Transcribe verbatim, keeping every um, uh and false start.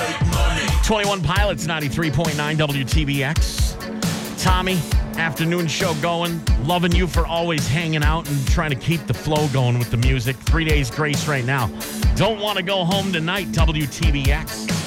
twenty-one Pilots, ninety-three point nine W T B X. Tommy, afternoon show going. Loving you for always hanging out and trying to keep the flow going with the music. Three days grace right now. Don't want to go home tonight, W T B X.